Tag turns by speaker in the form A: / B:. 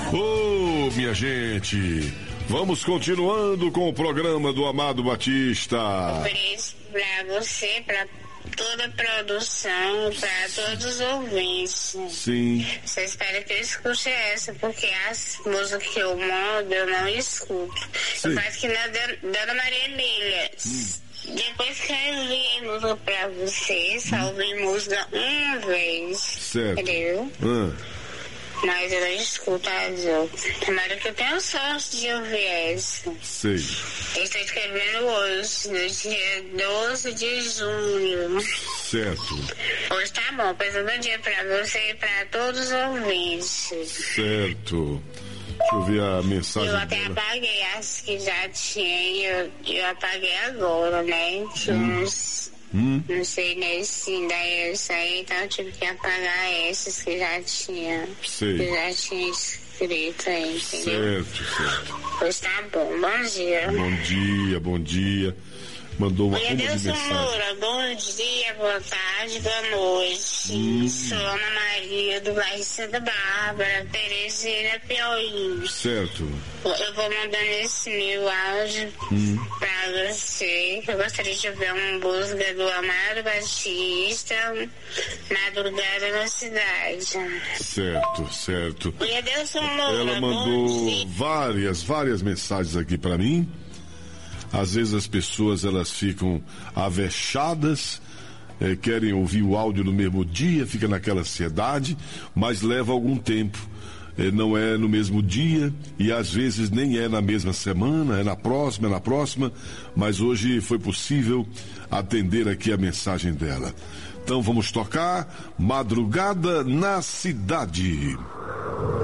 A: Ô, minha gente, vamos continuando com o programa do Amado Batista.
B: Pra você, pra toda a produção, pra todos os ouvintes.
A: Sim.
B: Você espera que eu escute essa, porque as músicas que eu mando, eu não escuto.
A: Sim.
B: Eu faço que na Dona Maria Emília. Depois que eu enviei música pra você, só ouvi música uma vez.
A: Certo.
B: Entendeu? Mas eu não escuto as outras. Tomara que eu tenha sorte de ouvir essa.
A: Sei.
B: Eu estou escrevendo hoje, no dia 12 de junho.
A: Certo.
B: Hoje tá bom, pois um bom dia pra você e pra todos os ouvintes.
A: Certo. Deixa eu ver a mensagem
B: Eu até
A: dela.
B: apaguei as que já tinha, eu apaguei agora, né? Que uns, não sei nem se ainda é isso aí, então eu tive que apagar essas que já tinha.
A: Sei.
B: Que já tinha escrito aí, entendeu?
A: Certo.
B: Pois tá bom, bom dia.
A: Bom dia. Mandou uma
B: Oi,
A: bomba de
B: Adelson
A: mensagem.
B: Moura, bom dia, boa tarde, boa noite. Sou Ana Maria do bairro Santa Bárbara, Teresina, Piauí.
A: Certo.
B: Eu vou mandando esse meu áudio pra você. Eu gostaria de ouvir uma música do Amado Batista, Madrugada na Cidade.
A: Certo.
B: Oi, Adelson Moura,
A: Ela
B: bom
A: mandou
B: dia.
A: várias mensagens aqui pra mim. Às vezes as pessoas elas ficam avexadas, querem ouvir o áudio no mesmo dia, fica naquela ansiedade, mas leva algum tempo. Não é no mesmo dia e às vezes nem é na mesma semana, é na próxima, mas hoje foi possível atender aqui a mensagem dela. Então vamos tocar Madrugada na Cidade.